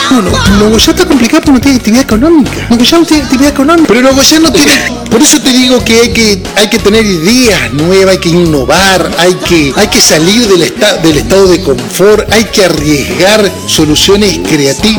Nogoyá está complicado porque no tiene actividad económica. Nogoyá no tiene actividad económica. Pero Nogoyá no tiene... Por eso te digo que hay que tener ideas nuevas, hay que innovar, hay que salir del estado de confort, hay que arriesgar soluciones creativas.